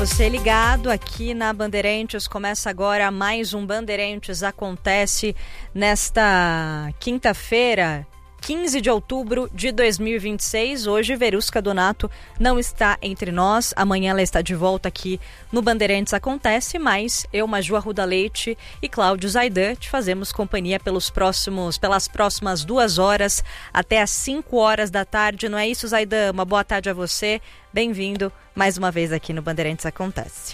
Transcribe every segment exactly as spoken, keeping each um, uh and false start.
Você ligado aqui na Bandeirantes, começa agora mais um Bandeirantes Acontece nesta quinta-feira, quinze de outubro de dois mil e vinte e seis. Hoje, Verusca Donato não está entre nós. Amanhã ela está de volta aqui no Bandeirantes Acontece, mas eu, Maju Arruda Leite e Cláudio Zaidan te fazemos companhia pelos próximos, pelas próximas duas horas até às cinco horas da tarde. Não é isso, Zaidan? Uma boa tarde a você. Bem-vindo mais uma vez aqui no Bandeirantes Acontece.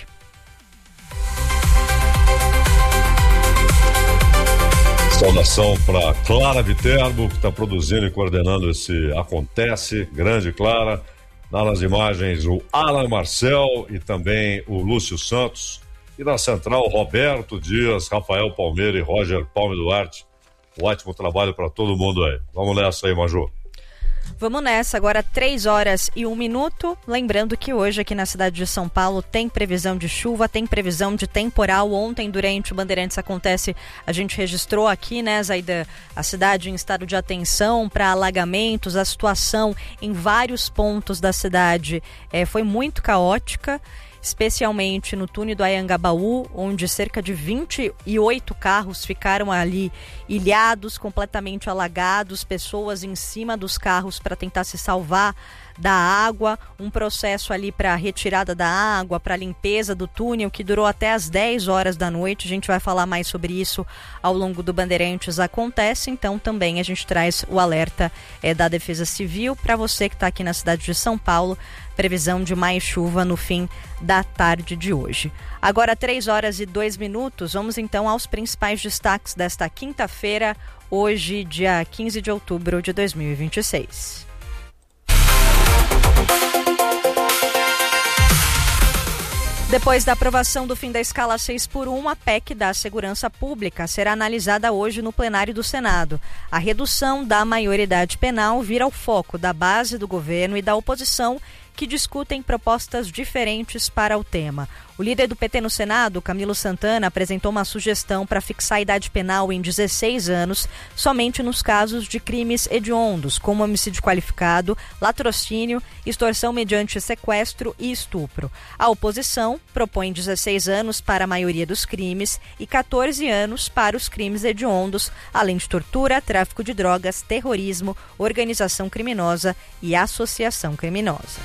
Saudação para Clara Viterbo, que está produzindo e coordenando esse Acontece. Grande Clara. Nas imagens, o Alan Marcel e também o Lúcio Santos. E na central, Roberto Dias, Rafael Palmeira e Roger Palme Duarte. Um ótimo trabalho para todo mundo aí. Vamos nessa aí, Maju. Vamos nessa, agora três horas e um minuto. Lembrando que hoje aqui na cidade de São Paulo tem previsão de chuva, tem previsão de temporal. Ontem, durante o Bandeirantes Acontece, a gente registrou aqui, né, Zaidan, a cidade em estado de atenção para alagamentos. A situação em vários pontos da cidade é, foi muito caótica, especialmente no túnel do Anhangabaú, onde cerca de vinte e oito carros ficaram ali ilhados, completamente alagados, pessoas em cima dos carros para tentar se salvar da água, um processo ali para retirada da água, para limpeza do túnel, que durou até as dez horas da noite. A gente vai falar mais sobre isso ao longo do Bandeirantes Acontece. Então também a gente traz o alerta é, da Defesa Civil para você que está aqui na cidade de São Paulo. Previsão de mais chuva no fim da tarde de hoje. Agora três horas e dois minutos, vamos então aos principais destaques desta quinta-feira, hoje dia quinze de outubro de dois mil e vinte e seis. Depois da aprovação do fim da escala seis por um, a P E C da Segurança Pública será analisada hoje no plenário do Senado. A redução da maioridade penal vira o foco da base do governo e da oposição, que discutem propostas diferentes para o tema. O líder do P T no Senado, Camilo Santana, apresentou uma sugestão para fixar a idade penal em dezesseis anos somente nos casos de crimes hediondos, como homicídio qualificado, latrocínio, extorsão mediante sequestro e estupro. A oposição propõe dezesseis anos para a maioria dos crimes e quatorze anos para os crimes hediondos, além de tortura, tráfico de drogas, terrorismo, organização criminosa e associação criminosa.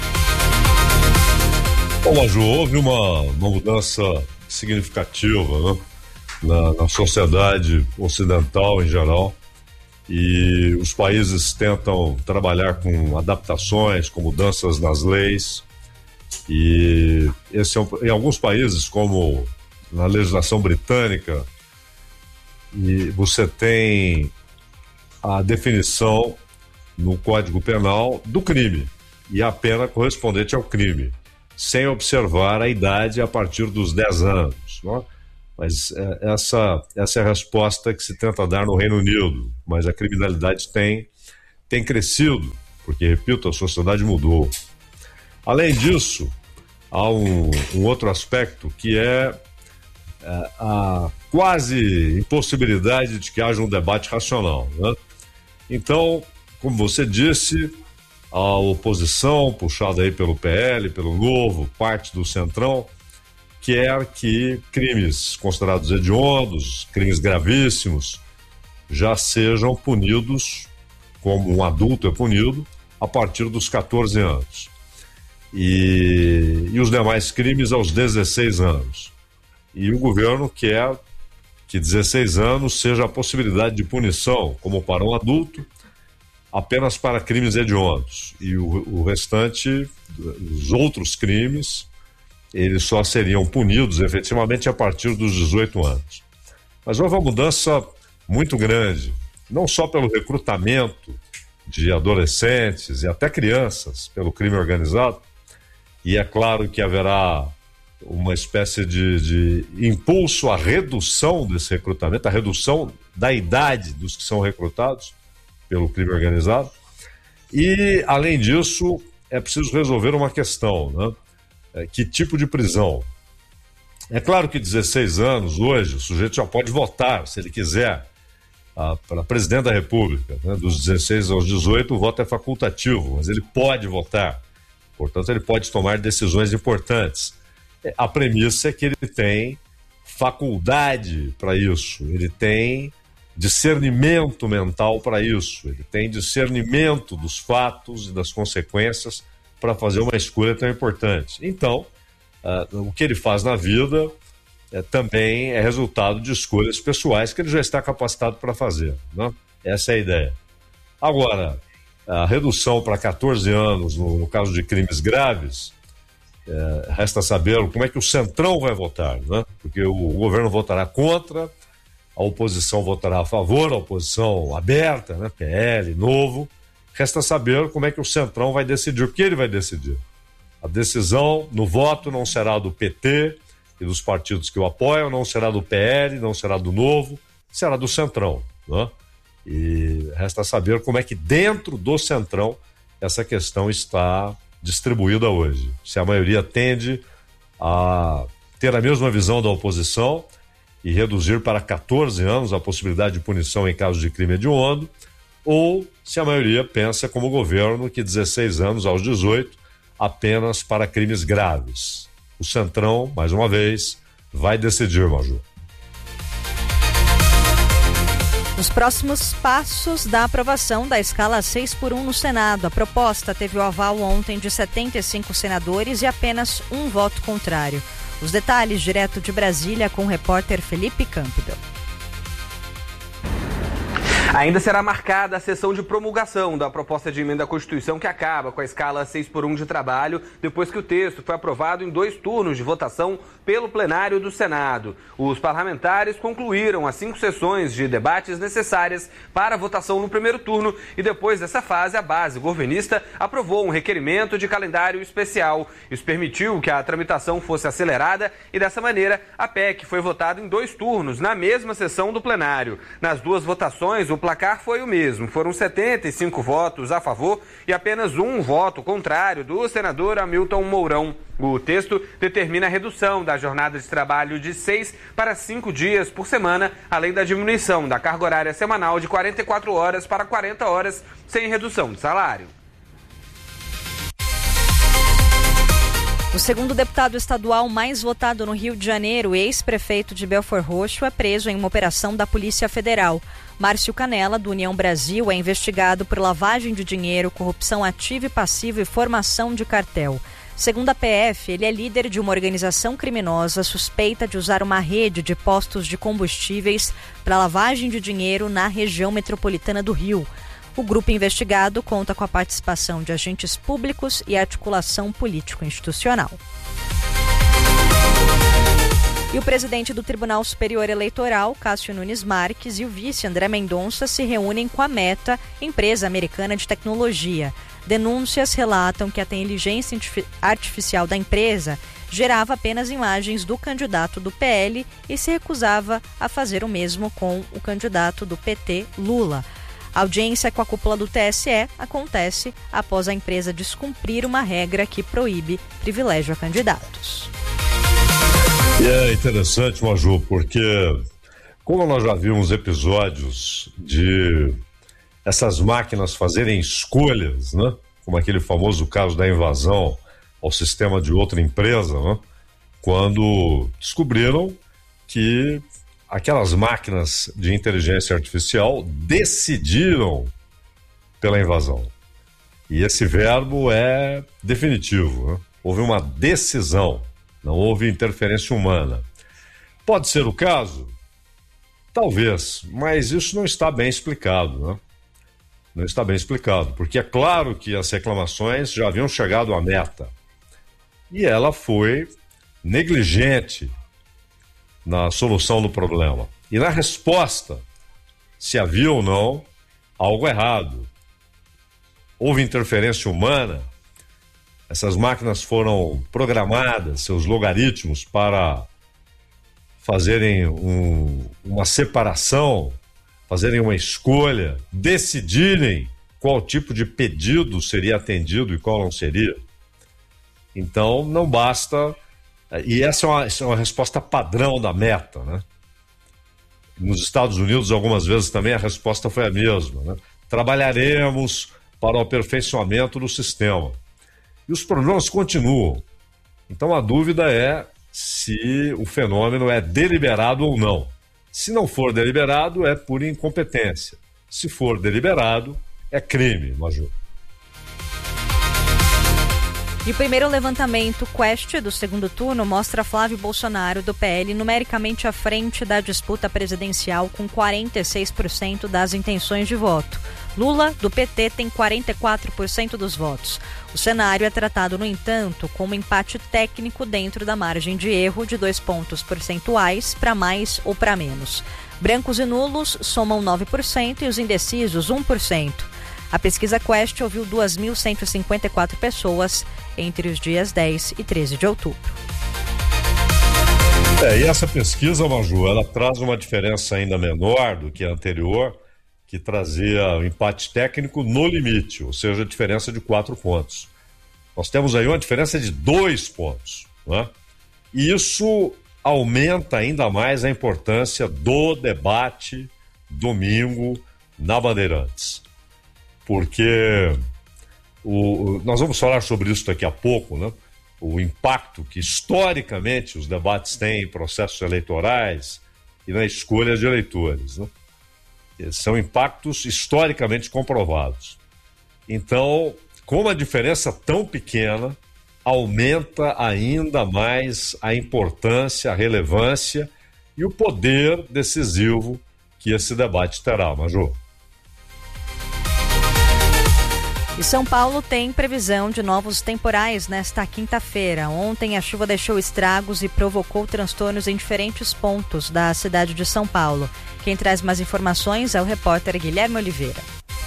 Bom, Maju, houve uma, uma mudança significativa, né, na, na sociedade ocidental em geral, e os países tentam trabalhar com adaptações, com mudanças nas leis, e esse é um, em alguns países, como na legislação britânica, e você tem a definição no Código Penal do crime e a pena correspondente ao crime, sem observar a idade a partir dos dez anos. Não é? Mas é, essa, essa é a resposta que se tenta dar no Reino Unido. Mas a criminalidade tem, tem crescido, porque, repito, a sociedade mudou. Além disso, há um, um outro aspecto que é, é a quase impossibilidade de que haja um debate racional. Né? Então, como você disse, a oposição, puxada aí pelo P L, pelo Novo, parte do Centrão, quer que crimes considerados hediondos, crimes gravíssimos, já sejam punidos como um adulto é punido a partir dos quatorze anos. E, e os demais crimes aos dezesseis anos. E o governo quer que dezesseis anos seja a possibilidade de punição, como para um adulto, apenas para crimes hediondos, e o, o restante, os outros crimes, eles só seriam punidos efetivamente a partir dos dezoito anos. Mas houve uma mudança muito grande, não só pelo recrutamento de adolescentes e até crianças pelo crime organizado, e é claro que haverá uma espécie de, de impulso à redução desse recrutamento, à redução da idade dos que são recrutados pelo crime organizado. E, além disso, é preciso resolver uma questão, né? É, que tipo de prisão? É claro que dezesseis anos, hoje, o sujeito já pode votar, se ele quiser, para presidente da República, né? Dos dezesseis aos dezoito, o voto é facultativo, mas ele pode votar. Portanto, ele pode tomar decisões importantes. A premissa é que ele tem faculdade para isso, ele tem discernimento mental para isso, ele tem discernimento dos fatos e das consequências para fazer uma escolha tão importante. Então, uh, o que ele faz na vida é, também é resultado de escolhas pessoais que ele já está capacitado para fazer, né? Essa é a ideia. Agora, a redução para catorze anos no, no caso de crimes graves, é, resta saber como é que o Centrão vai votar, né? Porque o, o governo votará contra, a oposição votará a favor, a oposição aberta, né? P L, Novo. Resta saber como é que o Centrão vai decidir, o que ele vai decidir. A decisão no voto não será do P T e dos partidos que o apoiam, não será do P L, não será do Novo, será do Centrão, né? E resta saber como é que dentro do Centrão essa questão está distribuída hoje. Se a maioria tende a ter a mesma visão da oposição e reduzir para catorze anos a possibilidade de punição em caso de crime hediondo, ou se a maioria pensa como o governo que dezesseis anos aos dezoito apenas para crimes graves. O Centrão, mais uma vez, vai decidir, Maju. Os próximos passos da aprovação da escala seis por um no Senado. A proposta teve o aval ontem de setenta e cinco senadores e apenas um voto contrário. Os detalhes direto de Brasília com o repórter Felipe Campbell. Ainda será marcada a sessão de promulgação da proposta de emenda à Constituição que acaba com a escala seis por um de trabalho, depois que o texto foi aprovado em dois turnos de votação pelo plenário do Senado. Os parlamentares concluíram as cinco sessões de debates necessárias para a votação no primeiro turno e depois dessa fase a base governista aprovou um requerimento de calendário especial. Isso permitiu que a tramitação fosse acelerada e dessa maneira a P E C foi votada em dois turnos na mesma sessão do plenário. Nas duas votações o placar foi o mesmo, foram setenta e cinco votos a favor e apenas um voto contrário do senador Hamilton Mourão. O texto determina a redução da jornada de trabalho de seis para cinco dias por semana, além da diminuição da carga horária semanal de quarenta e quatro horas para quarenta horas, sem redução de salário. O segundo deputado estadual mais votado no Rio de Janeiro, o ex-prefeito de Belford Roxo, é preso em uma operação da Polícia Federal. Márcio Canella, do União Brasil, é investigado por lavagem de dinheiro, corrupção ativa e passiva e formação de cartel. Segundo a P F, ele é líder de uma organização criminosa suspeita de usar uma rede de postos de combustíveis para lavagem de dinheiro na região metropolitana do Rio. O grupo investigado conta com a participação de agentes públicos e articulação político-institucional. E o presidente do Tribunal Superior Eleitoral, Cássio Nunes Marques, e o vice André Mendonça se reúnem com a Meta, empresa americana de tecnologia. Denúncias relatam que a inteligência artificial da empresa gerava apenas imagens do candidato do P L e se recusava a fazer o mesmo com o candidato do P T, Lula. A audiência com a cúpula do T S E acontece após a empresa descumprir uma regra que proíbe privilégio a candidatos. E é interessante, Maju, porque como nós já vimos episódios de essas máquinas fazerem escolhas, né? Como aquele famoso caso da invasão ao sistema de outra empresa, né? Quando descobriram que aquelas máquinas de inteligência artificial decidiram pela invasão. E esse verbo é definitivo, né? Houve uma decisão, não houve interferência humana. Pode ser o caso? Talvez, mas isso não está bem explicado, né? Não está bem explicado, porque é claro que as reclamações já haviam chegado à Meta. E ela foi negligente na solução do problema. E na resposta, se havia ou não algo errado. Houve interferência humana, essas máquinas foram programadas, seus logaritmos, para fazerem um, uma separação, fazerem uma escolha, decidirem qual tipo de pedido seria atendido e qual não seria. Então, não basta... E essa é uma, essa é uma resposta padrão da Meta, né? Nos Estados Unidos, algumas vezes também a resposta foi a mesma, né? Trabalharemos para o aperfeiçoamento do sistema. E os problemas continuam. Então a dúvida é se o fenômeno é deliberado ou não. Se não for deliberado, é por incompetência. Se for deliberado, é crime, Maju. E o primeiro levantamento Quest do segundo turno mostra Flávio Bolsonaro, do P L, numericamente à frente da disputa presidencial, com quarenta e seis por cento das intenções de voto. Lula, do P T, tem quarenta e quatro por cento dos votos. O cenário é tratado, no entanto, como empate técnico dentro da margem de erro de dois pontos percentuais para mais ou para menos. Brancos e nulos somam nove por cento e os indecisos um por cento. A pesquisa Quest ouviu duas mil cento e cinquenta e quatro pessoas entre os dias dez e treze de outubro. É, e essa pesquisa, Maju, ela traz uma diferença ainda menor do que a anterior, que trazia o empate técnico no limite, ou seja, a diferença de quatro pontos. Nós temos aí uma diferença de dois pontos, né? E isso aumenta ainda mais a importância do debate domingo na Bandeirantes. Porque o, nós vamos falar sobre isso daqui a pouco, né? O impacto que historicamente os debates têm em processos eleitorais e na escolha de eleitores, né? São impactos historicamente comprovados. Então, como a diferença tão pequena, aumenta ainda mais a importância, a relevância e o poder decisivo que esse debate terá, Maju. E São Paulo tem previsão de novos temporais nesta quinta-feira. Ontem a chuva deixou estragos e provocou transtornos em diferentes pontos da cidade de São Paulo. Quem traz mais informações é o repórter Guilherme Oliveira.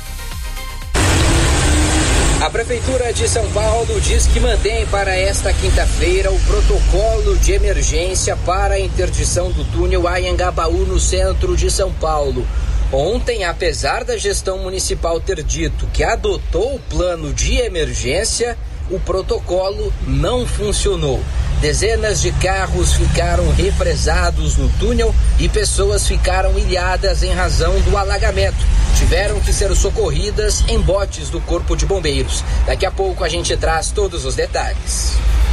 A Prefeitura de São Paulo diz que mantém para esta quinta-feira o protocolo de emergência para a interdição do túnel Anhangabaú no centro de São Paulo. Ontem, apesar da gestão municipal ter dito que adotou o plano de emergência, o protocolo não funcionou. Dezenas de carros ficaram represados no túnel e pessoas ficaram ilhadas em razão do alagamento. Tiveram que ser socorridas em botes do Corpo de Bombeiros. Daqui a pouco a gente traz todos os detalhes.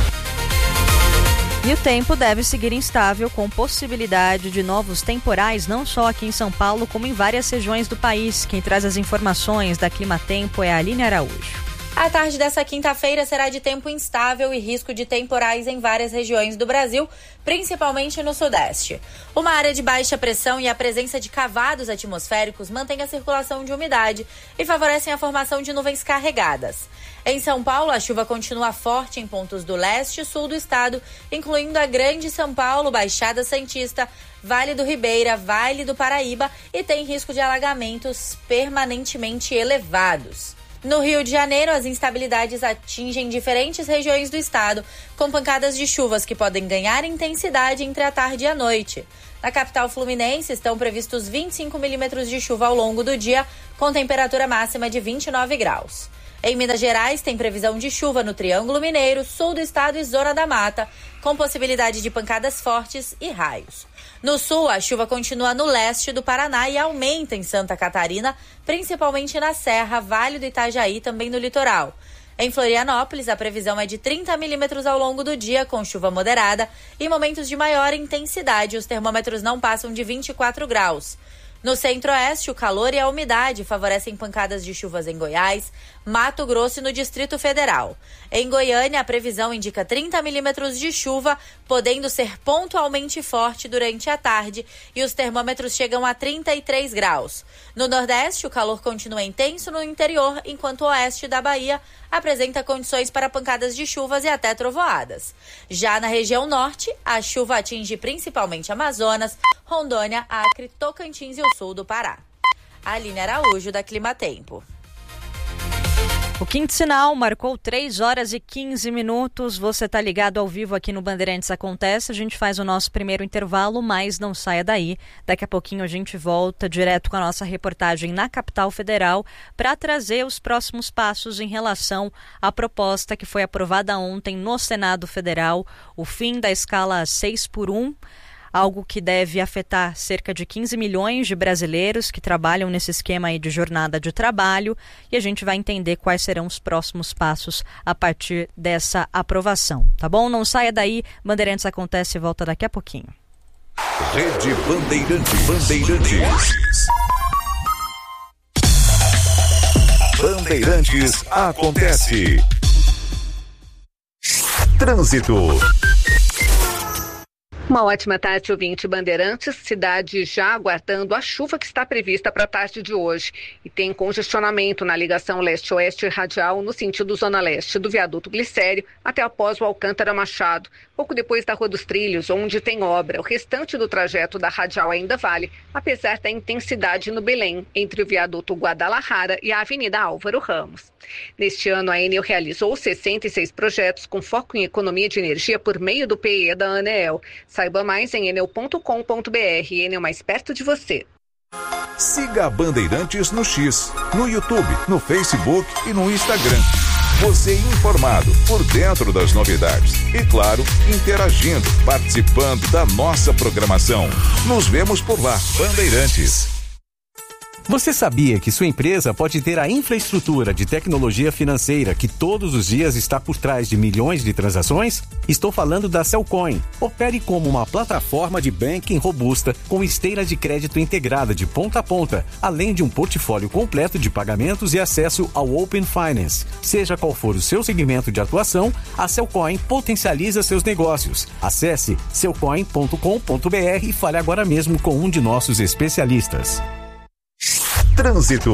E o tempo deve seguir instável, com possibilidade de novos temporais, não só aqui em São Paulo, como em várias regiões do país. Quem traz as informações da Climatempo é a Aline Araújo. A tarde dessa quinta-feira será de tempo instável e risco de temporais em várias regiões do Brasil, principalmente no Sudeste. Uma área de baixa pressão e a presença de cavados atmosféricos mantém a circulação de umidade e favorecem a formação de nuvens carregadas. Em São Paulo, a chuva continua forte em pontos do leste e sul do estado, incluindo a Grande São Paulo, Baixada Santista, Vale do Ribeira, Vale do Paraíba, e tem risco de alagamentos permanentemente elevados. No Rio de Janeiro, as instabilidades atingem diferentes regiões do estado, com pancadas de chuvas que podem ganhar intensidade entre a tarde e a noite. Na capital fluminense, estão previstos vinte e cinco milímetros de chuva ao longo do dia, com temperatura máxima de vinte e nove graus. Em Minas Gerais, tem previsão de chuva no Triângulo Mineiro, sul do estado e zona da mata, com possibilidade de pancadas fortes e raios. No sul, a chuva continua no leste do Paraná e aumenta em Santa Catarina, principalmente na Serra, Vale do Itajaí e também no litoral. Em Florianópolis, a previsão é de trinta milímetros ao longo do dia, com chuva moderada e momentos de maior intensidade. Os termômetros não passam de vinte e quatro graus. No centro-oeste, o calor e a umidade favorecem pancadas de chuvas em Goiás, Mato Grosso e no Distrito Federal. Em Goiânia, a previsão indica trinta milímetros de chuva, podendo ser pontualmente forte durante a tarde, e os termômetros chegam a trinta e três graus. No Nordeste, o calor continua intenso no interior, enquanto o oeste da Bahia apresenta condições para pancadas de chuvas e até trovoadas. Já na região norte, a chuva atinge principalmente Amazonas, Rondônia, Acre, Tocantins e o sul do Pará. Aline Araújo, da Climatempo. O quinto sinal marcou três horas e quinze minutos. Você está ligado ao vivo aqui no Bandeirantes Acontece. A gente faz o nosso primeiro intervalo, mas não saia daí. Daqui a pouquinho a gente volta direto com a nossa reportagem na Capital Federal para trazer os próximos passos em relação à proposta que foi aprovada ontem no Senado Federal, o fim da escala seis por um. algo que deve afetar cerca de quinze milhões de brasileiros que trabalham nesse esquema aí de jornada de trabalho, e a gente vai entender quais serão os próximos passos a partir dessa aprovação, tá bom? Não saia daí, Bandeirantes Acontece e volta daqui a pouquinho. Rede Bandeirantes. Bandeirantes. Bandeirantes Acontece. Trânsito. Uma ótima tarde, ouvinte Bandeirantes. Cidade já aguardando a chuva que está prevista para a tarde de hoje. E tem congestionamento na ligação leste-oeste radial no sentido zona leste do viaduto Glicério até após o Alcântara Machado, pouco depois da Rua dos Trilhos, onde tem obra. O restante do trajeto da radial ainda vale, apesar da intensidade no Belém, entre o viaduto Guadalajara e a Avenida Álvaro Ramos. Neste ano, a Enel realizou sessenta e seis projetos com foco em economia de energia por meio do P E da Aneel. Saiba mais em enel ponto com ponto b r. Enel, mais perto de você. Siga a Bandeirantes no X, no YouTube, no Facebook e no Instagram. Você informado, por dentro das novidades. E, claro, interagindo, participando da nossa programação. Nos vemos por lá. Bandeirantes. Você sabia que sua empresa pode ter a infraestrutura de tecnologia financeira que todos os dias está por trás de milhões de transações? Estou falando da Cellcoin. Opere como uma plataforma de banking robusta com esteira de crédito integrada de ponta a ponta, além de um portfólio completo de pagamentos e acesso ao Open Finance. Seja qual for o seu segmento de atuação, a Cellcoin potencializa seus negócios. Acesse cellcoin ponto com ponto b r e fale agora mesmo com um de nossos especialistas. Trânsito.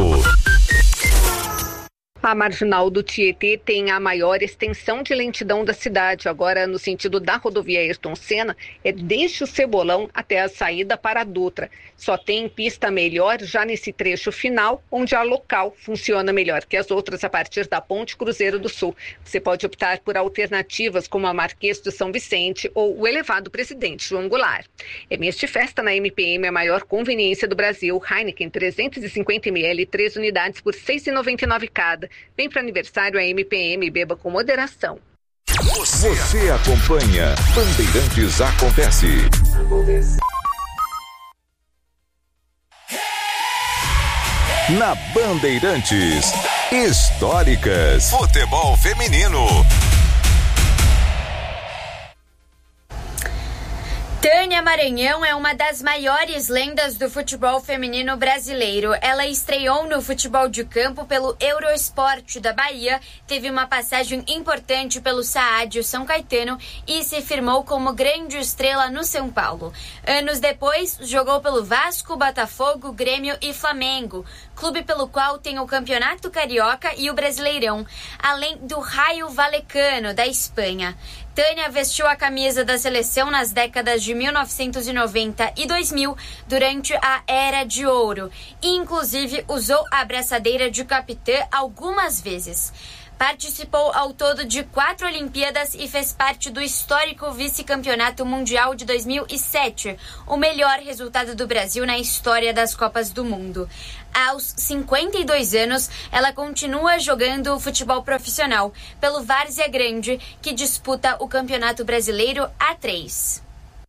A marginal do Tietê tem a maior extensão de lentidão da cidade. Agora, no sentido da rodovia Ayrton Senna, é desde o Cebolão até a saída para a Dutra. Só tem pista melhor já nesse trecho final, onde a local funciona melhor que as outras a partir da Ponte Cruzeiro do Sul. Você pode optar por alternativas como a Marquês de São Vicente ou o elevado Presidente João Goulart. É mês de festa na M P M, a maior conveniência do Brasil. Heineken trezentos e cinquenta mililitros, três unidades por seis reais e noventa e nove centavos cada. Vem para aniversário a M P M e beba com moderação. Você, Você acompanha Bandeirantes Acontece. Na Bandeirantes, históricas, futebol feminino. Tânia Maranhão é uma das maiores lendas do futebol feminino brasileiro. Ela estreou no futebol de campo pelo Eurosport da Bahia, teve uma passagem importante pelo Saadio São Caetano e se firmou como grande estrela no São Paulo. Anos depois, jogou pelo Vasco, Botafogo, Grêmio e Flamengo, clube pelo qual tem o Campeonato Carioca e o Brasileirão, além do Raio Vallecano da Espanha. Tânia vestiu a camisa da seleção nas décadas de mil novecentos e noventa e dois mil, durante a Era de Ouro, e inclusive usou a braçadeira de capitã algumas vezes. Participou ao todo de quatro Olimpíadas e fez parte do histórico vice-campeonato mundial de dois mil e sete, o melhor resultado do Brasil na história das Copas do Mundo. Aos cinquenta e dois anos, ela continua jogando futebol profissional pelo Várzea Grande, que disputa o Campeonato Brasileiro A três.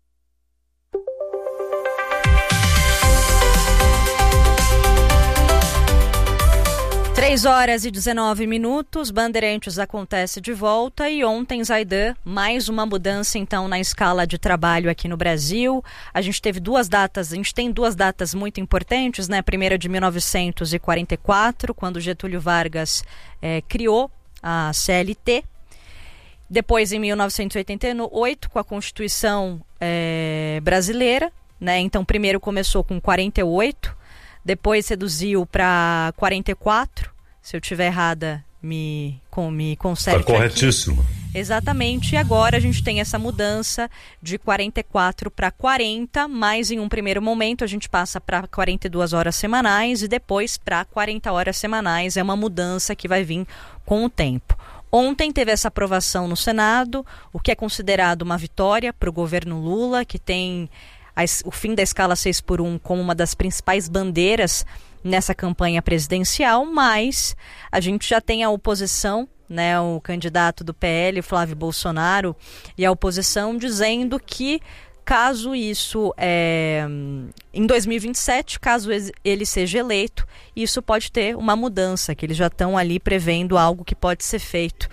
três horas e dezenove minutos, Bandeirantes Acontece de volta, e ontem, Zaidan, mais uma mudança então na escala de trabalho aqui no Brasil. A gente teve duas datas, a gente tem duas datas muito importantes, né? A primeira de mil novecentos e quarenta e quatro, quando Getúlio Vargas eh, criou a C L T. Depois, em mil novecentos e oitenta e oito, com a Constituição eh, brasileira, né? Então, primeiro começou com quarenta e oito, depois reduziu para quarenta e quatro. Se eu estiver errada, me, com, me conserte. Está corretíssimo. Aqui. Exatamente. E agora a gente tem essa mudança de quarenta e quatro para quarenta, mas em um primeiro momento a gente passa para quarenta e duas horas semanais e depois para quarenta horas semanais. É uma mudança que vai vir com o tempo. Ontem teve essa aprovação no Senado, o que é considerado uma vitória para o governo Lula, que tem a, o fim da escala seis por um como uma das principais bandeiras nessa campanha presidencial, mas a gente já tem a oposição, né, o candidato do P L, Flávio Bolsonaro, e a oposição dizendo que caso isso, é, em dois mil e vinte e sete, caso ele seja eleito, isso pode ter uma mudança, que eles já estão ali prevendo algo que pode ser feito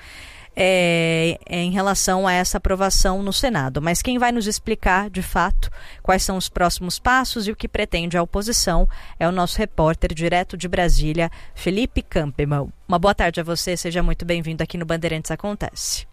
é, é, em relação a essa aprovação no Senado. Mas quem vai nos explicar, de fato, quais são os próximos passos e o que pretende a oposição é o nosso repórter direto de Brasília, Felipe Campbell. Uma boa tarde a você, seja muito bem-vindo aqui no Bandeirantes Acontece.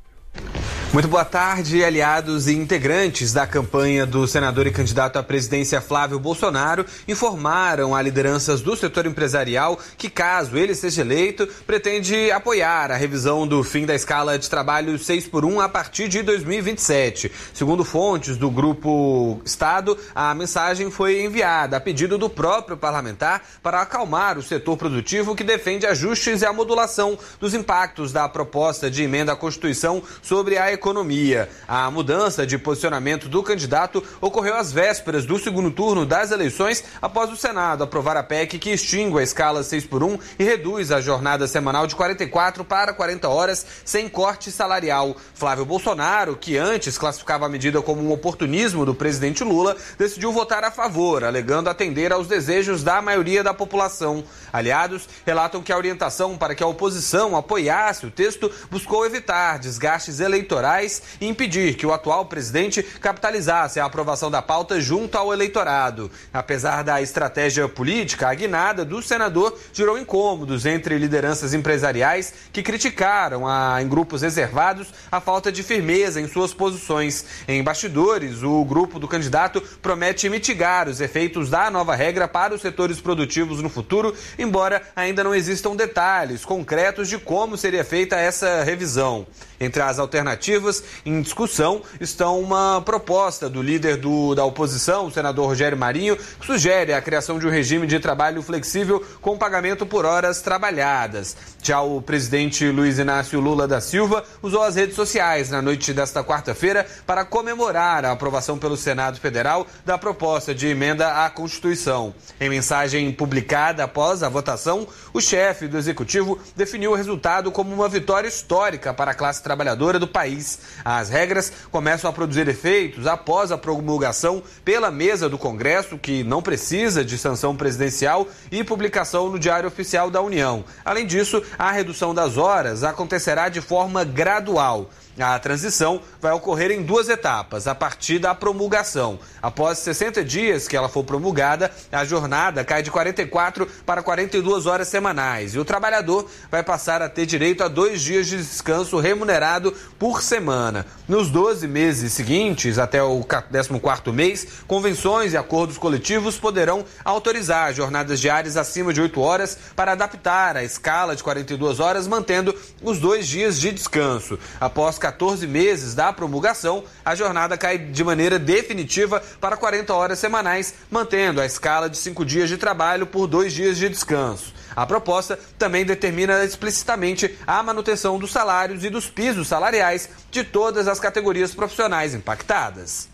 Muito boa tarde, aliados e integrantes da campanha do senador e candidato à presidência Flávio Bolsonaro informaram a lideranças do setor empresarial que, caso ele seja eleito, pretende apoiar a revisão do fim da escala de trabalho seis por um a partir de dois mil e vinte e sete. Segundo fontes do Grupo Estado, a mensagem foi enviada a pedido do próprio parlamentar para acalmar o setor produtivo que defende ajustes e a modulação dos impactos da proposta de emenda à Constituição sobre a economia. A mudança de posicionamento do candidato ocorreu às vésperas do segundo turno das eleições, após o Senado aprovar a P E C que extingue a escala seis por um e reduz a jornada semanal de quarenta e quatro para quarenta horas sem corte salarial. Flávio Bolsonaro, que antes classificava a medida como um oportunismo do presidente Lula, decidiu votar a favor, alegando atender aos desejos da maioria da população. Aliados relatam que a orientação para que a oposição apoiasse o texto buscou evitar desgastes eleitorais e impedir que o atual presidente capitalizasse a aprovação da pauta junto ao eleitorado. Apesar da estratégia política, a guinada do senador gerou incômodos entre lideranças empresariais que criticaram a, em grupos reservados a falta de firmeza em suas posições. Em bastidores, o grupo do candidato promete mitigar os efeitos da nova regra para os setores produtivos no futuro, embora ainda não existam detalhes concretos de como seria feita essa revisão. Entre as alternativas em discussão estão uma proposta do líder do, da oposição, o senador Rogério Marinho, que sugere a criação de um regime de trabalho flexível com pagamento por horas trabalhadas. Já o presidente Luiz Inácio Lula da Silva usou as redes sociais na noite desta quarta-feira para comemorar a aprovação pelo Senado Federal da proposta de emenda à Constituição. Em mensagem publicada após a votação, o chefe do Executivo definiu o resultado como uma vitória histórica para a classe trabalhadora do país. As regras começam a produzir efeitos após a promulgação pela mesa do Congresso, que não precisa de sanção presidencial, e publicação no Diário Oficial da União. Além disso, a redução das horas acontecerá de forma gradual. A transição vai ocorrer em duas etapas, a partir da promulgação. Após sessenta dias que ela for promulgada, a jornada cai de quarenta e quatro para quarenta e duas horas semanais e o trabalhador vai passar a ter direito a dois dias de descanso remunerado por semana. Nos doze meses seguintes, até o décimo quarto mês, convenções e acordos coletivos poderão autorizar jornadas diárias acima de oito horas para adaptar a escala de quarenta e duas horas, mantendo os dois dias de descanso. Após quatorze meses da promulgação, a jornada cai de maneira definitiva para quarenta horas semanais, mantendo a escala de cinco dias de trabalho por dois dias de descanso. A proposta também determina explicitamente a manutenção dos salários e dos pisos salariais de todas as categorias profissionais impactadas.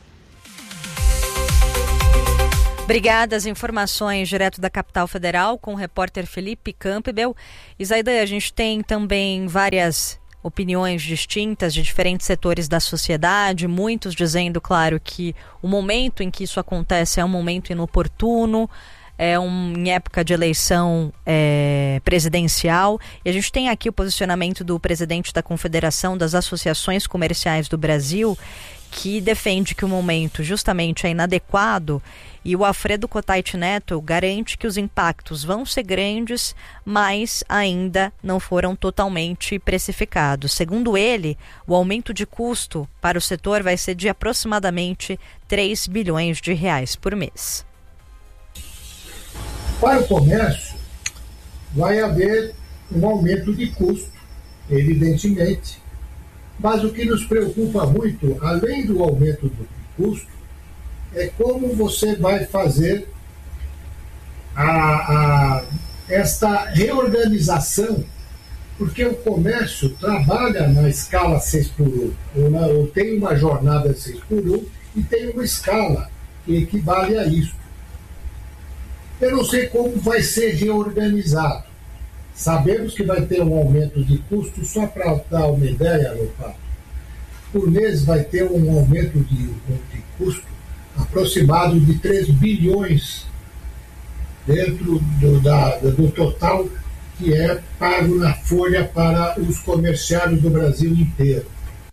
Obrigada, as informações direto da capital federal com o repórter Felipe Campbell. Isaída, a gente tem também várias opiniões distintas de diferentes setores da sociedade, muitos dizendo, claro, que o momento em que isso acontece é um momento inoportuno, é um, em época de eleição é, presidencial. E a gente tem aqui o posicionamento do presidente da Confederação das Associações Comerciais do Brasil, que defende que o momento justamente é inadequado, e o Alfredo Cotait Neto garante que os impactos vão ser grandes, mas ainda não foram totalmente precificados. Segundo ele, o aumento de custo para o setor vai ser de aproximadamente três bilhões de reais por mês. Para o comércio, vai haver um aumento de custo, evidentemente. Mas o que nos preocupa muito, além do aumento do custo, é como você vai fazer a, a, esta reorganização, porque o comércio trabalha na escala seis por um, ou, na, ou tem uma jornada seis por um e tem uma escala que equivale a isso. Eu não sei como vai ser reorganizado. Sabemos que vai ter um aumento de custo, só para dar uma ideia, Lopato. Por mês vai ter um aumento de, de custo aproximado de três bilhões dentro do, da, do total que é pago na folha para os comerciários do Brasil inteiro.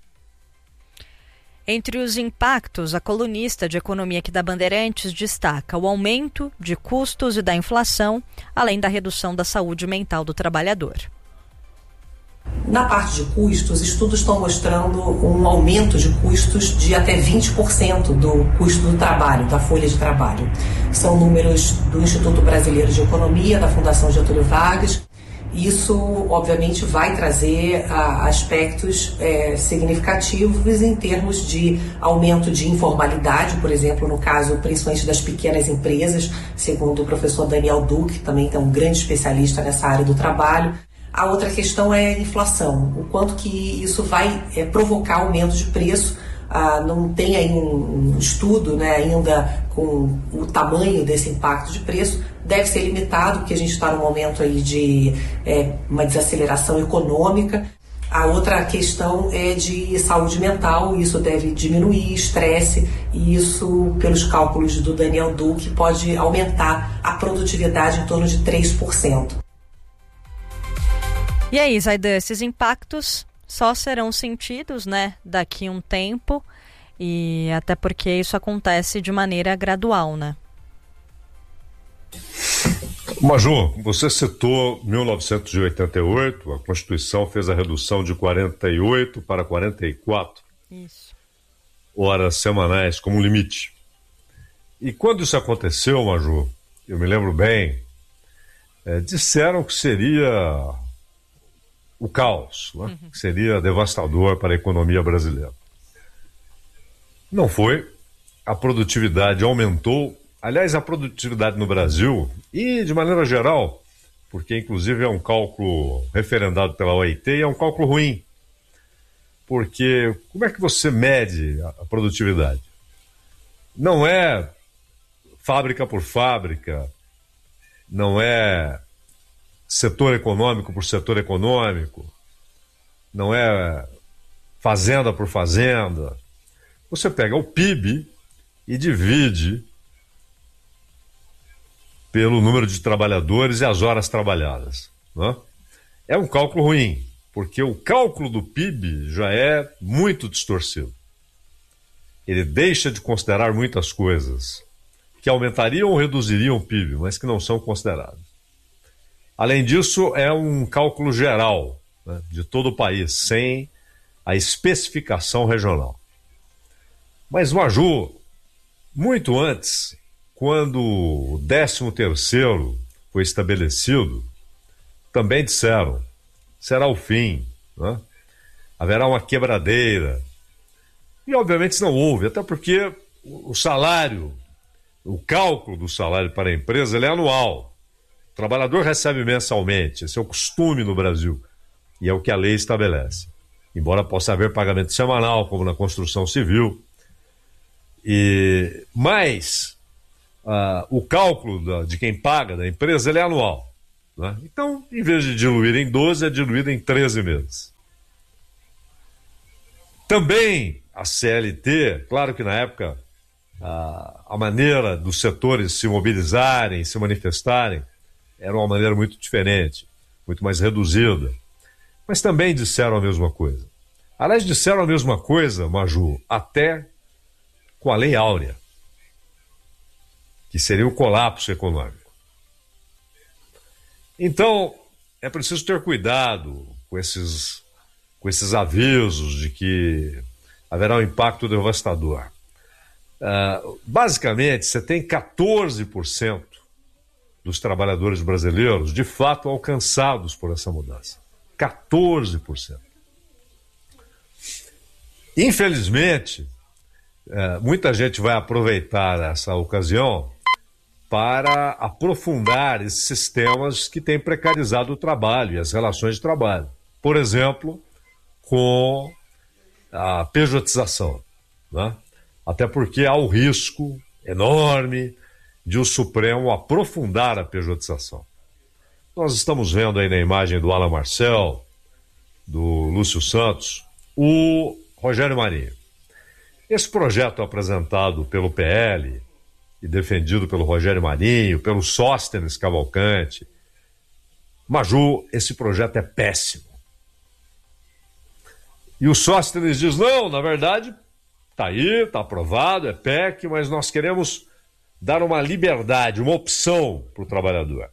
Entre os impactos, a colunista de economia aqui da Bandeirantes destaca o aumento de custos e da inflação, além da redução da saúde mental do trabalhador. Na parte de custos, estudos estão mostrando um aumento de custos de até vinte por cento do custo do trabalho, da folha de trabalho. São números do Instituto Brasileiro de Economia, da Fundação Getúlio Vargas. Isso, obviamente, vai trazer a, aspectos é, significativos em termos de aumento de informalidade, por exemplo, no caso, principalmente das pequenas empresas, segundo o professor Daniel Duque, também é um grande especialista nessa área do trabalho. A outra questão é a inflação, o quanto que isso vai é, provocar aumento de preço. Ah, não tem aí um, um estudo, né, ainda com o tamanho desse impacto de preço, deve ser limitado, porque a gente está num momento aí de é, uma desaceleração econômica. A outra questão é de saúde mental, isso deve diminuir, estresse, e isso, pelos cálculos do Daniel Duque, pode aumentar a produtividade em torno de três por cento. E aí, Zaidan, esses impactos só serão sentidos, né, daqui a um tempo, e até porque isso acontece de maneira gradual, né? Maju, você citou mil novecentos e oitenta e oito, a Constituição fez a redução de quarenta e oito para quarenta e quatro isso. horas semanais como limite. E quando isso aconteceu, Maju, eu me lembro bem, é, disseram que seria o caos, né? Uhum. Que seria devastador para a economia brasileira. Não foi. A produtividade aumentou. Aliás, a produtividade no Brasil, e de maneira geral, porque inclusive é um cálculo referendado pela O I T e é um cálculo ruim. Porque como é que você mede a produtividade? Não é fábrica por fábrica, não é setor econômico por setor econômico, não é fazenda por fazenda. Você pega o P I B e divide pelo número de trabalhadores e as horas trabalhadas, né? É um cálculo ruim, porque o cálculo do P I B já é muito distorcido. Ele deixa de considerar muitas coisas que aumentariam ou reduziriam o P I B, mas que não são consideradas. Além disso, é um cálculo geral, né, de todo o país, sem a especificação regional. Mas, Maju, muito antes, quando o décimo terceiro foi estabelecido, também disseram, será o fim, né? Haverá uma quebradeira. E, obviamente, isso não houve, até porque o salário, o cálculo do salário para a empresa, ele é anual. O trabalhador recebe mensalmente, esse é o costume no Brasil, e é o que a lei estabelece. Embora possa haver pagamento semanal, como na construção civil. E, mas uh, o cálculo da, de quem paga da empresa, ele é anual, né? Então, em vez de diluir em doze, é diluído em treze meses. Também a C L T, claro que na época a, a maneira dos setores se mobilizarem, se manifestarem, era uma maneira muito diferente, muito mais reduzida. Mas também disseram a mesma coisa. Aliás, disseram a mesma coisa, Maju, até com a Lei Áurea, que seria o colapso econômico. Então, é preciso ter cuidado com esses, com esses avisos de que haverá um impacto devastador. Uh, basicamente, você tem quatorze por cento dos trabalhadores brasileiros de fato alcançados por essa mudança. quatorze por cento. Infelizmente, uh, muita gente vai aproveitar essa ocasião para aprofundar esses sistemas que têm precarizado o trabalho e as relações de trabalho. Por exemplo, com a pejotização, né? Até porque há o risco enorme de o Supremo aprofundar a pejotização. Nós estamos vendo aí na imagem do Alan Marcel, do Lúcio Santos, o Rogério Marinho. Esse projeto apresentado pelo P L e defendido pelo Rogério Marinho, pelo Sóstenes Cavalcante, Maju, esse projeto é péssimo. E o Sóstenes diz, não, na verdade, está aí, está aprovado, é P E C, mas nós queremos dar uma liberdade, uma opção para o trabalhador.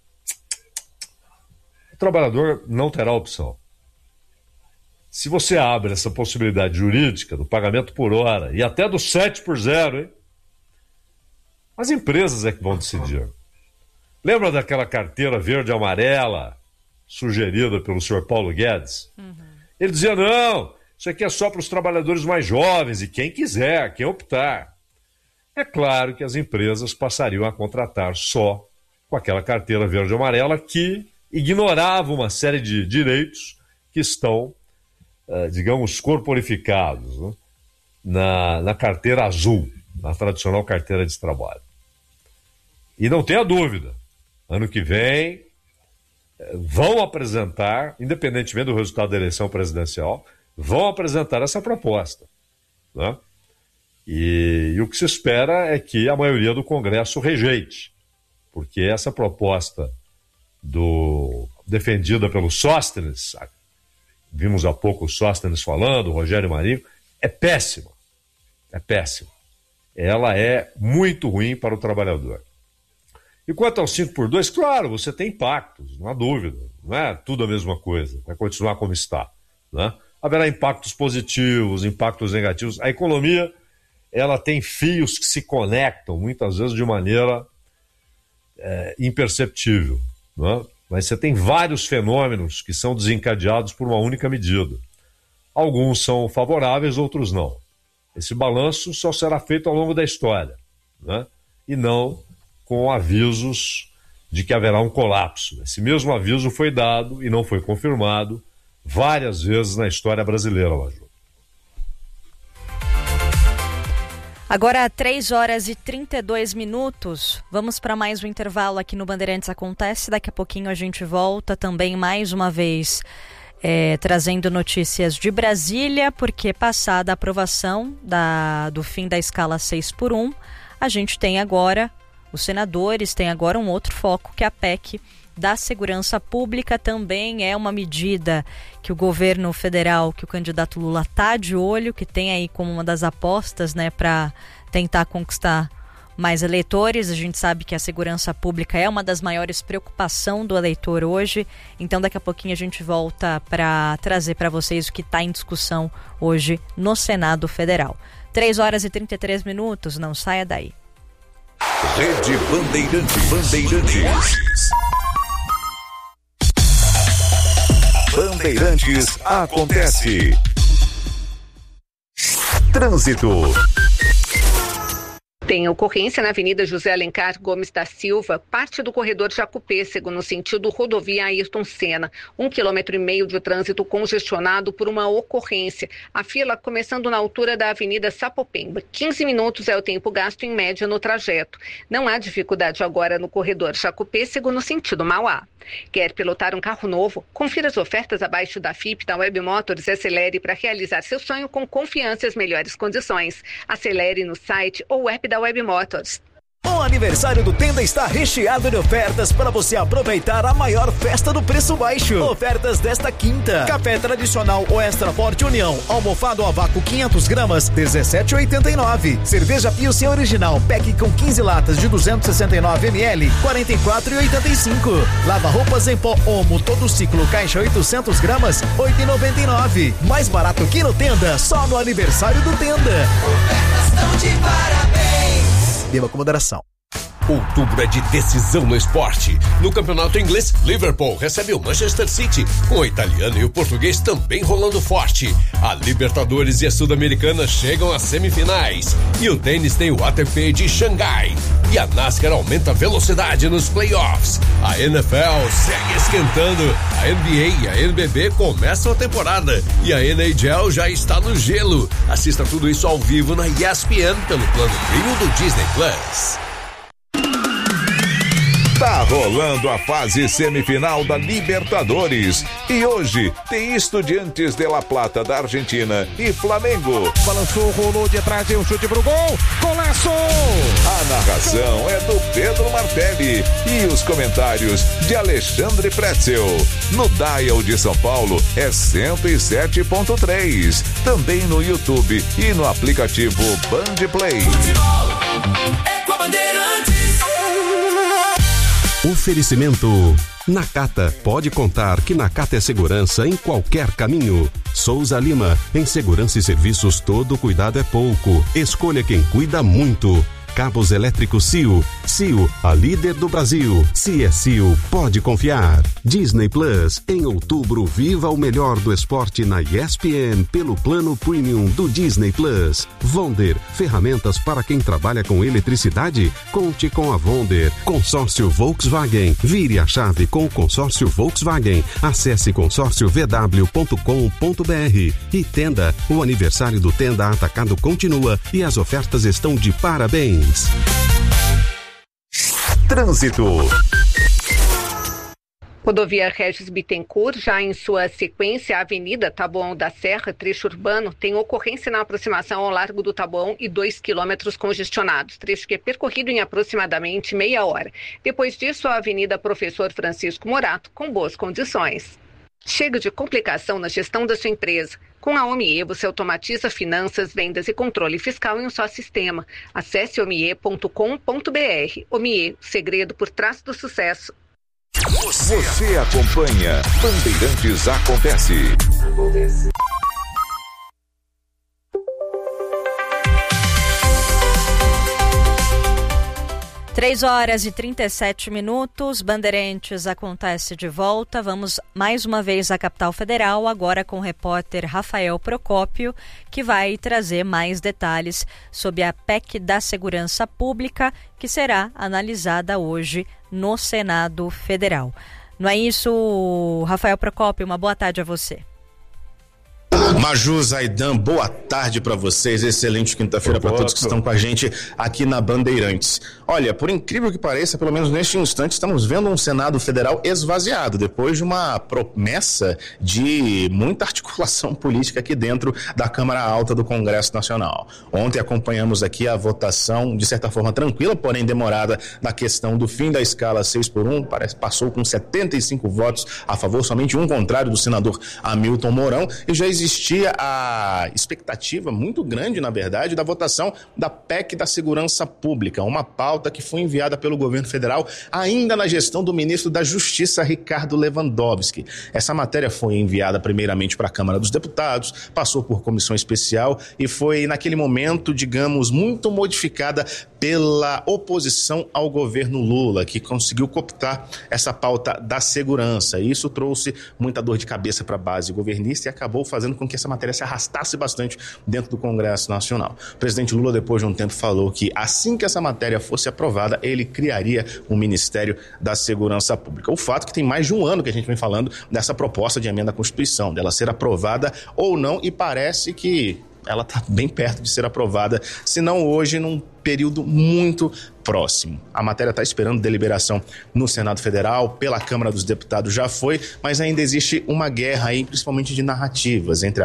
O trabalhador não terá opção. Se você abre essa possibilidade jurídica do pagamento por hora e até do sete por zero, hein? As empresas é que vão decidir. Lembra daquela carteira verde e amarela sugerida pelo senhor Paulo Guedes? Uhum. Ele dizia, não, isso aqui é só para os trabalhadores mais jovens e quem quiser, quem optar. É claro que as empresas passariam a contratar só com aquela carteira verde e amarela que ignorava uma série de direitos que estão, Uh, digamos, corporificados, né? na, na carteira azul, na tradicional carteira de trabalho. E não tenha dúvida, ano que vem vão apresentar, independentemente do resultado da eleição presidencial, vão apresentar essa proposta, né? E, e o que se espera é que a maioria do Congresso rejeite, porque essa proposta do, defendida pelo Sóstenes, vimos há pouco o Sóstenes falando, o Rogério Marinho, é péssima. É péssima. Ela é muito ruim para o trabalhador. E quanto ao cinco por dois, claro, você tem impactos, não há dúvida. Não é tudo a mesma coisa, vai continuar como está, né? Haverá impactos positivos, impactos negativos. A economia, ela tem fios que se conectam, muitas vezes de maneira é, imperceptível, né? Mas você tem vários fenômenos que são desencadeados por uma única medida. Alguns são favoráveis, outros não. Esse balanço só será feito ao longo da história, né? E não com avisos de que haverá um colapso. Esse mesmo aviso foi dado e não foi confirmado várias vezes na história brasileira, Maju. Agora, três horas e trinta e dois minutos, vamos para mais um intervalo aqui no Bandeirantes Acontece. Daqui a pouquinho a gente volta também mais uma vez é, trazendo notícias de Brasília, porque passada a aprovação da, do fim da escala seis por um, a gente tem agora, os senadores têm agora um outro foco, que é a P E C da segurança pública. Também é uma medida que o governo federal, que o candidato Lula está de olho, que tem aí como uma das apostas, né, para tentar conquistar mais eleitores. A gente sabe que a segurança pública é uma das maiores preocupações do eleitor hoje, então daqui a pouquinho a gente volta para trazer para vocês o que está em discussão hoje no Senado Federal. três horas e trinta e três minutos, não saia daí. Rede Bandeirantes. Bandeirantes. Bandeirantes Acontece. Trânsito. Tem ocorrência na Avenida José Alencar Gomes da Silva, parte do corredor Jacupêssego, no sentido rodovia Ayrton Senna. Um quilômetro e meio de trânsito congestionado por uma ocorrência. A fila começando na altura da Avenida Sapopemba. quinze minutos é o tempo gasto em média no trajeto. Não há dificuldade agora no corredor Jacupêssego, no sentido Mauá. Quer pilotar um carro novo? Confira as ofertas abaixo da F I P da Web Motors e acelere para realizar seu sonho com confiança e as melhores condições. Acelere no site ou app da Web Motors. O aniversário do Tenda está recheado de ofertas para você aproveitar a maior festa do preço baixo. Ofertas desta quinta: café tradicional ou extra forte União, almofado a vácuo quinhentas gramas, dezessete reais e oitenta e nove centavos. Cerveja Pilsen original, pack com quinze latas de duzentos e sessenta e nove mililitros, quarenta e quatro reais e oitenta e cinco centavos. Lava roupas em pó Omo, todo ciclo, caixa oitocentas gramas, oito reais e noventa e nove centavos. Mais barato que no Tenda, só no aniversário do Tenda. Ofertas estão de parabéns. Beba com moderação. Outubro é de decisão no esporte. No campeonato inglês, Liverpool recebe o Manchester City, com o italiano e o português também rolando forte. A Libertadores e a Sul-Americana chegam às semifinais. E o tênis tem o A T P de Xangai. E a NASCAR aumenta a velocidade nos playoffs. A N F L segue esquentando. A N B A e a N B B começam a temporada. E a N H L já está no gelo. Assista tudo isso ao vivo na E S P N pelo plano Premium do Disney Plus. Tá rolando a fase semifinal da Libertadores. E hoje tem Estudiantes de La Plata da Argentina e Flamengo. Balançou, rolou de trás, deu um chute pro gol. Golaço! A narração é do Pedro Martelli e os comentários de Alexandre Pretzel. No Dial de São Paulo é cento e sete ponto três. Também no YouTube e no aplicativo Band Play. Oferecimento Nakata. Pode contar que Nakata é segurança em qualquer caminho. Souza Lima. Em segurança e serviços todo cuidado é pouco. Escolha quem cuida muito. Cabos elétricos C I O. C I O, a líder do Brasil. Se é C I O, pode confiar. Disney Plus. Em outubro, viva o melhor do esporte na E S P N pelo plano premium do Disney Plus. Vonder. Ferramentas para quem trabalha com eletricidade? Conte com a Vonder. Consórcio Volkswagen. Vire a chave com o consórcio Volkswagen. Acesse consórcio v w ponto com ponto b r. E Tenda. O aniversário do Tenda Atacado continua e as ofertas estão de parabéns. Trânsito. Rodovia Regis Bittencourt, já em sua sequência, a Avenida Taboão da Serra, trecho urbano, tem ocorrência na aproximação ao Largo do Taboão e dois quilômetros congestionados, trecho que é percorrido em aproximadamente meia hora. Depois disso, a Avenida Professor Francisco Morato, com boas condições. Chega de complicação na gestão da sua empresa. Com a Omie, você automatiza finanças, vendas e controle fiscal em um só sistema. Acesse omie ponto com ponto b r. Omie, o segredo por trás do sucesso. Você acompanha Bandeirantes Acontece. Acontece. três horas e trinta e sete minutos, Bandeirantes acontece de volta. Vamos mais uma vez à capital federal, agora com o repórter Rafael Procópio, que vai trazer mais detalhes sobre a P E C da Segurança Pública, que será analisada hoje no Senado Federal. Não é isso, Rafael Procópio? Uma boa tarde a você. Maju, Zaidan, boa tarde para vocês, excelente quinta-feira para todos que estão com a gente aqui na Bandeirantes. Olha, por incrível que pareça, pelo menos neste instante, estamos vendo um Senado Federal esvaziado, depois de uma promessa de muita articulação política aqui dentro da Câmara Alta do Congresso Nacional. Ontem acompanhamos aqui a votação, de certa forma tranquila, porém demorada, na questão do fim da escala seis por um, parece, passou com setenta e cinco votos a favor, somente um contrário do senador Hamilton Mourão, e já existia a expectativa muito grande, na verdade, da votação da P E C da Segurança Pública, uma pauta que foi enviada pelo governo federal ainda na gestão do ministro da Justiça, Ricardo Lewandowski. Essa matéria foi enviada primeiramente para a Câmara dos Deputados, passou por comissão especial e foi, naquele momento, digamos, muito modificada pela oposição ao governo Lula, que conseguiu cooptar essa pauta da segurança. E isso trouxe muita dor de cabeça para a base governista e acabou fazendo com que essa matéria se arrastasse bastante dentro do Congresso Nacional. O presidente Lula, depois de um tempo, falou que assim que essa matéria fosse aprovada, ele criaria o Ministério da Segurança Pública. O fato é que tem mais de um ano que a gente vem falando dessa proposta de emenda à Constituição, dela ser aprovada ou não, e parece que ela está bem perto de ser aprovada, se não hoje, num período muito próximo. A matéria está esperando deliberação no Senado Federal, pela Câmara dos Deputados já foi, mas ainda existe uma guerra aí, principalmente de narrativas, entre a